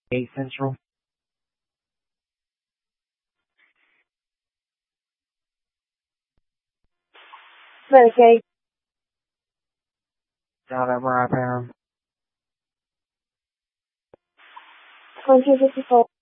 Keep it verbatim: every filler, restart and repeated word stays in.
eight Central. Medicaid. November, I found. twenty fifty-four.